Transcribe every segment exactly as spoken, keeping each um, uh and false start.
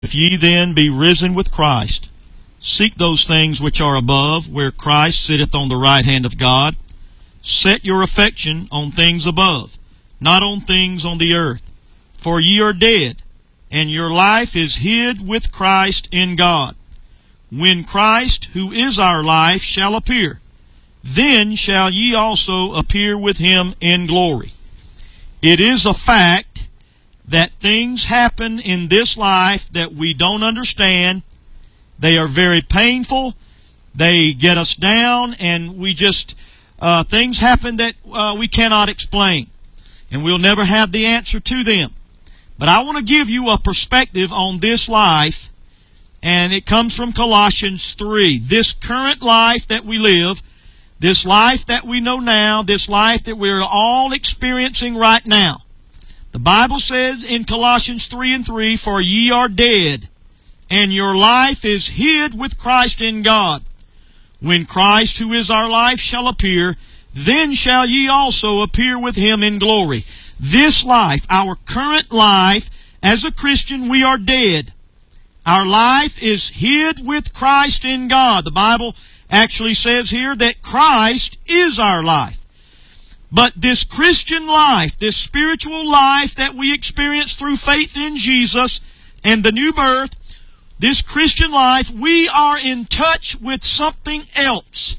If ye then be risen with Christ, seek those things which are above, where Christ sitteth on the right hand of God. Set your affection on things above, not on things on the earth. For ye are dead, and your life is hid with Christ in God. When Christ, who is our life, shall appear, then shall ye also appear with him in glory. It is a fact that things happen in this life that we don't understand. They are very painful. They get us down, and we just, uh, things happen that uh, we cannot explain. And we'll never have the answer to them. But I want to give you a perspective on this life, and it comes from Colossians three. This current life that we live, this life that we know now, this life that we're all experiencing right now. The Bible says in Colossians three and three, for ye are dead, and your life is hid with Christ in God. When Christ, who is our life, shall appear, then shall ye also appear with him in glory. This life, our current life, as a Christian, we are dead. Our life is hid with Christ in God. The Bible actually says here that Christ is our life. But this Christian life, this spiritual life that we experience through faith in Jesus and the new birth, this Christian life, we are in touch with something else.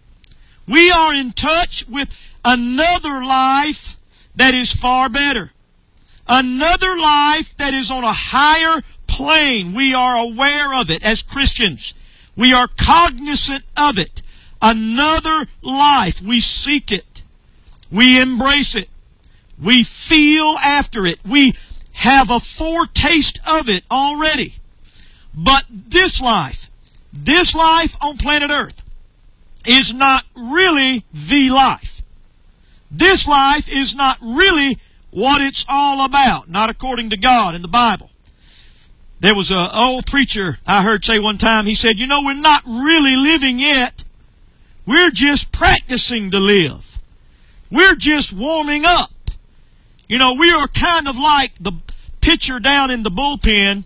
We are in touch with another life that is far better. Another life that is on a higher plane. We are aware of it as Christians. We are cognizant of it. Another life. We seek it. We embrace it. We feel after it. We have a foretaste of it already. But this life, this life on planet Earth, is not really the life. This life is not really what it's all about, not according to God in the Bible. There was an old preacher I heard say one time, he said, you know, we're not really living yet. We're just practicing to live. We're just warming up. You know, we are kind of like the pitcher down in the bullpen.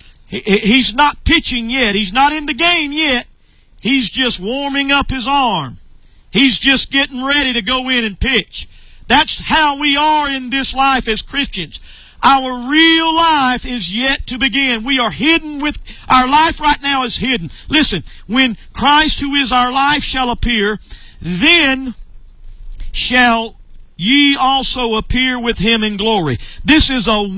He's not pitching yet. He's not in the game yet. He's just warming up his arm. He's just getting ready to go in and pitch. That's how we are in this life as Christians. Our real life is yet to begin. We are hidden with, our life right now is hidden. Listen, when Christ, who is our life, shall appear, then shall ye also appear with him in glory. This is a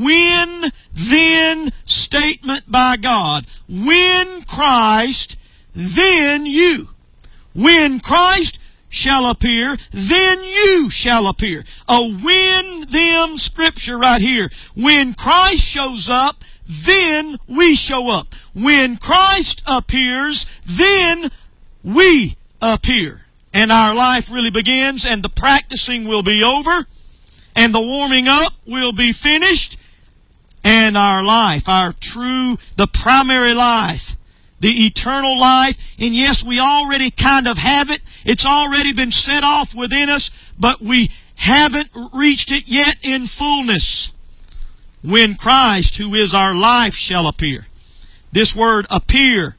when-then statement by God. When Christ, then you. When Christ shall appear, then you shall appear. A when-them scripture right here. When Christ shows up, then we show up. When Christ appears, then we appear. And our life really begins, and the practicing will be over, and the warming up will be finished, and our life, our true, the primary life, the eternal life, and yes, we already kind of have it. It's already been set off within us, but we haven't reached it yet in fullness. When Christ, who is our life, shall appear. This word appear,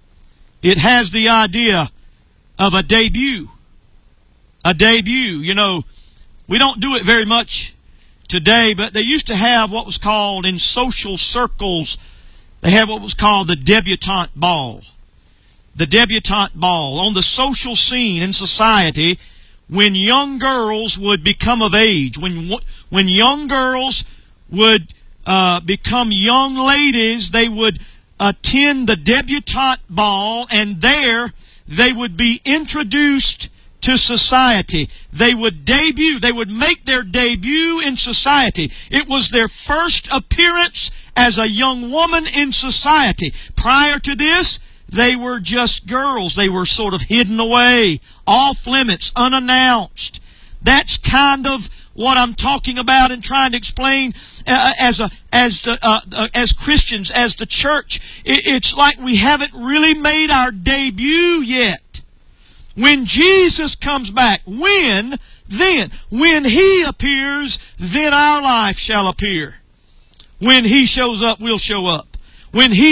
it has the idea of a debut. A debut. You know, we don't do it very much today, but they used to have what was called in social circles, they had what was called the debutante ball. The debutante ball. On the social scene in society, when young girls would become of age, when, when young girls would uh, become young ladies, they would attend the debutante ball, and there they would be introduced to society. They would debut, they would make their debut in society. It was their first appearance as a young woman in society. Prior to this, they were just girls. They were sort of hidden away, off limits, unannounced. That's kind of what I'm talking about and trying to explain uh, as a as the uh, uh, as Christians, as the church. It, it's like we haven't really made our debut yet. When Jesus comes back, when then when He appears, then our life shall appear. When He shows up, we'll show up. when he